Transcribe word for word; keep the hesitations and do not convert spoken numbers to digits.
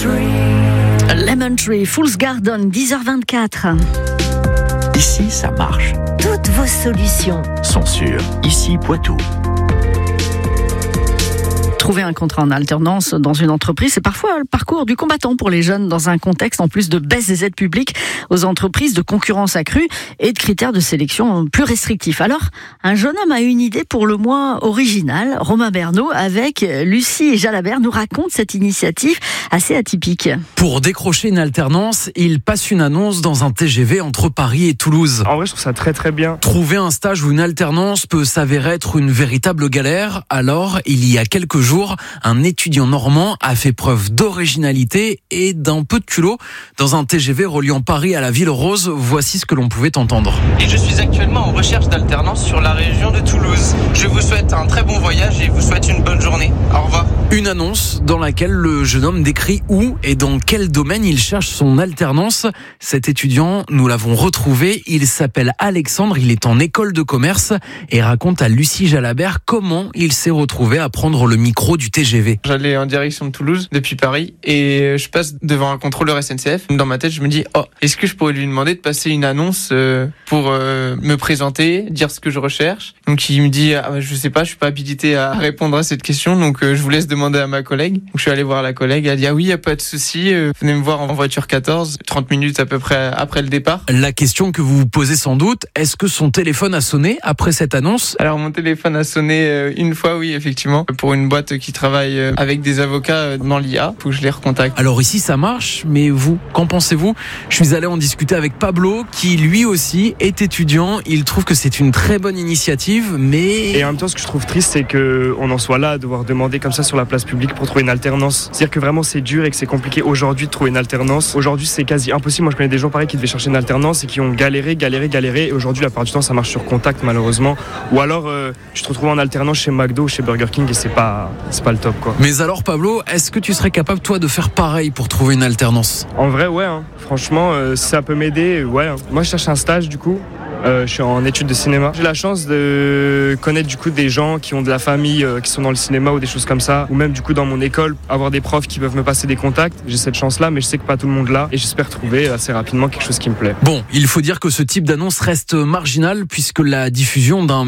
Lemon Tree, Fool's Garden, dix heures vingt-quatre. Ici, ça marche. Toutes vos solutions Sont sûres. Ici, Poitou. Trouver un contrat en alternance dans une entreprise, c'est parfois le parcours du combattant pour les jeunes dans un contexte en plus de baisse des aides publiques aux entreprises, de concurrence accrue et de critères de sélection plus restrictifs. Alors, un jeune homme a une idée pour le moins originale. Romain Bernot, avec Lucie Jalabert, nous raconte cette initiative assez atypique. Pour décrocher une alternance, il passe une annonce dans un T G V entre Paris et Toulouse. En vrai, je trouve ça très très bien. Trouver un stage ou une alternance peut s'avérer être une véritable galère. Alors, il y a quelques jours, un étudiant normand a fait preuve d'originalité et d'un peu de culot. Dans un T G V reliant Paris à la Ville Rose, voici ce que l'on pouvait entendre. Et je suis actuellement en recherche d'alternance sur la région de Toulouse. Je vous souhaite un très bon voyage et vous souhaite une bonne journée. Au revoir. Une annonce dans laquelle le jeune homme décrit où et dans quel domaine il cherche son alternance. Cet étudiant, nous l'avons retrouvé. Il s'appelle Alexandre, il est en école de commerce et raconte à Lucie Jalabert comment il s'est retrouvé à prendre le micro du T G V. J'allais en direction de Toulouse depuis Paris et je passe devant un contrôleur S N C F. Dans ma tête, je me dis, oh, est-ce que je pourrais lui demander de passer une annonce pour me présenter, dire ce que je recherche. Donc il me dit, ah, je sais pas, je suis pas habilité à répondre à cette question, donc je vous laisse demander à ma collègue. Donc je suis allé voir la collègue, elle a dit, ah oui, y a pas de souci, venez me voir en voiture quatorze, trente minutes à peu près après le départ. La question que vous vous posez sans doute, est-ce que son téléphone a sonné après cette annonce ? Alors mon téléphone a sonné une fois, oui, effectivement, pour une boîte qui travaille avec des avocats dans l'I A. Faut que je les recontacte. Alors ici ça marche, mais vous, qu'en pensez-vous ? Je suis allé en discuter avec Pablo, qui lui aussi est étudiant. Il trouve que c'est une très bonne initiative, mais... Et en même temps, ce que je trouve triste, c'est qu'on en soit là à devoir demander comme ça sur la place publique pour trouver une alternance. C'est-à-dire que vraiment c'est dur et que c'est compliqué aujourd'hui de trouver une alternance. Aujourd'hui c'est quasi impossible. Moi je connais des gens pareils qui devaient chercher une alternance et qui ont galéré, galéré, galéré. Et aujourd'hui la plupart du temps ça marche sur contact malheureusement. Ou alors euh, tu te retrouves en alternance chez McDo, chez Burger King et c'est pas, c'est pas le top quoi. Mais alors Pablo, est-ce que tu serais capable toi de faire pareil pour trouver une alternance ? En vrai ouais, hein. Franchement euh, si ça peut m'aider, ouais. Hein. Moi je cherche un stage du coup. Euh, je suis en études de cinéma. J'ai la chance de connaître du coup des gens qui ont de la famille, euh, qui sont dans le cinéma ou des choses comme ça, ou même du coup dans mon école, avoir des profs qui peuvent me passer des contacts. J'ai cette chance-là, mais je sais que pas tout le monde l'a, et j'espère trouver assez rapidement quelque chose qui me plaît. Bon, il faut dire que ce type d'annonce reste marginal puisque la diffusion d'un